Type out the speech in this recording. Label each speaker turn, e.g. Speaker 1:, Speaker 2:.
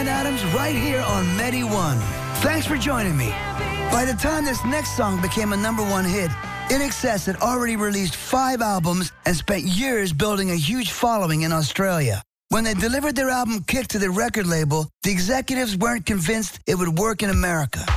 Speaker 1: Bryan Adams right here on Medi One. Thanks for joining me. By the time this next song became a #1 hit, INXS had already released 5 albums and spent years building a huge following in Australia. When they delivered their album Kick to the record label, the executives weren't convinced it would work in America.